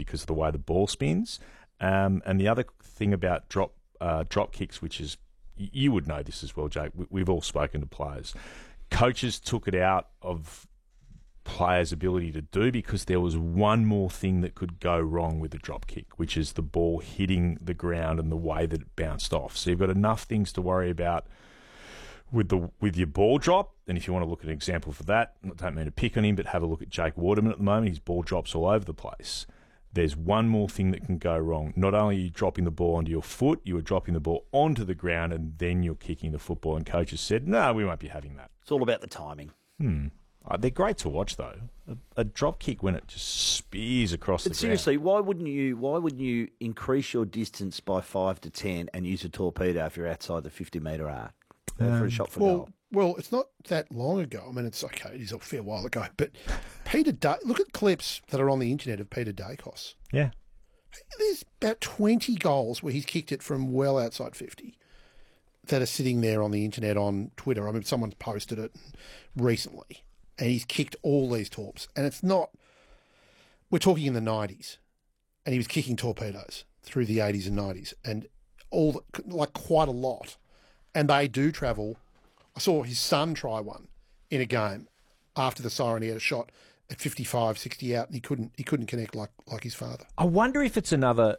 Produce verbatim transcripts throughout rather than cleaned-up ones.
because of the way the ball spins. Um, and the other thing about drop uh, drop kicks, which is, you would know this as well, Jake, we, we've all spoken to players. Coaches took it out of players' ability to do because there was one more thing that could go wrong with the drop kick, which is the ball hitting the ground and the way that it bounced off. So you've got enough things to worry about with the with your ball drop. And if you want to look at an example for that, I don't mean to pick on him, but have a look at Jake Waterman at the moment. His ball drops all over the place. There's one more thing that can go wrong. Not only are you dropping the ball onto your foot, you are dropping the ball onto the ground, and then you're kicking the football. And coaches said, no, we won't be having that. It's all about the timing. Hmm. Uh, they're great to watch, though. A, a drop kick when it just spears across But the seriously, ground. why wouldn't you? Why wouldn't you increase your distance by five to ten and use a torpedo if you're outside the fifty metre arc uh, Um, for a shot for Well, goal? well, it's not that long ago. I mean, it's okay. It is a fair while ago. But Peter, da- look at clips that are on the internet of Peter Dacos. Yeah. There's about twenty goals where he's kicked it from well outside fifty that are sitting there on the internet on Twitter. I mean, someone's posted it recently, and he's kicked all these torps. And it's not, we're talking in the nineties, and he was kicking torpedoes through the eighties and nineties, and all, the, like quite a lot. And they do travel. I saw his son try one in a game after the siren. He had a shot at fifty-five, sixty out, and he couldn't he couldn't connect like, like his father. I wonder if it's another,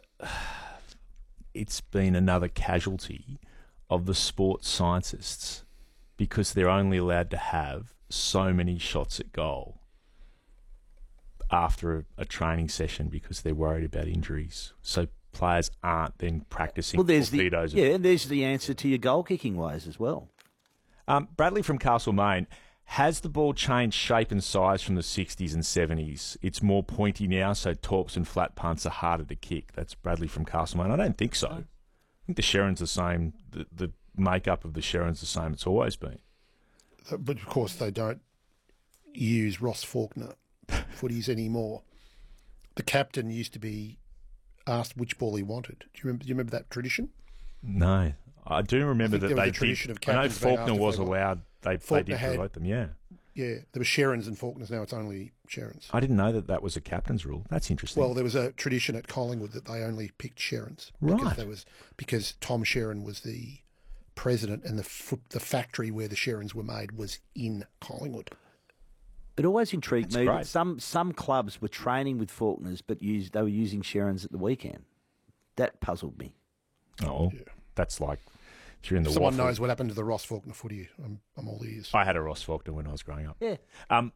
it's been another casualty of the sports scientists because they're only allowed to have so many shots at goal after a, a training session because they're worried about injuries. So players aren't then practicing Well, there's the torpedoes. yeah, and there's the answer to your goal kicking ways as well. Um, Bradley from Castlemaine, has the ball changed shape and size from the sixties and seventies? It's more pointy now, so torps and flat punts are harder to kick. That's Bradley from Castlemaine. I don't think so. I think the Sherrin's the same. The, the makeup of the Sherrin's the same it's always been. But of course, they don't use Ross Faulkner footies anymore. The captain used to be asked which ball he wanted. Do you remember? Do you remember that tradition? No, I do remember I think that there was they a tradition did. of I know captains being Faulkner asked if was they want- allowed. They, they Faulkner did had- promote them. Yeah, Yeah, there were Sherrins and Faulkners. Now it's only Sherrins. I didn't know that that was a captain's rule. That's interesting. Well, there was a tradition at Collingwood that they only picked Sherrins Right. because there was because Tom Sherrin was the president, and the f- the factory where the Sherrins were made was in Collingwood. It always intrigued That's me great. that some some clubs were training with Faulkners, but used, they were using Sherrins at the weekend. That puzzled me. oh, Yeah. that's like if you're in the If someone waffle- knows what happened to the Ross Faulkner footy, I'm, I'm all ears. I had a Ross Faulkner when I was growing up. Yeah. Um,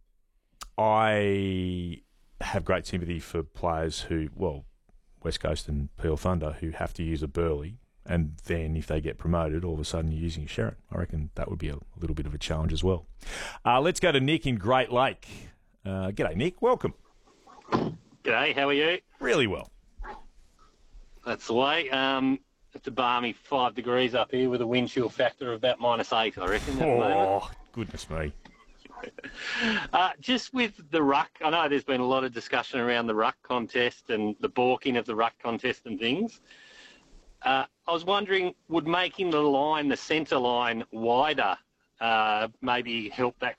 I have great sympathy for players who, well, West Coast and Peel Thunder, who have to use a Burley, and then if they get promoted, all of a sudden you're using a Sherrin. I reckon that would be a little bit of a challenge as well. Uh, let's go to Nick in Great Lake. Uh, g'day, Nick. Welcome. G'day, how are you? Really well. That's the way. Um, it's a balmy five degrees up here with a wind chill factor of about minus eight, I reckon, at the moment. Oh, goodness me. Uh, just with the ruck, I know there's been a lot of discussion around the ruck contest and the balking of the ruck contest and things. Uh, I was wondering, would making the line, the centre line, wider uh, maybe help that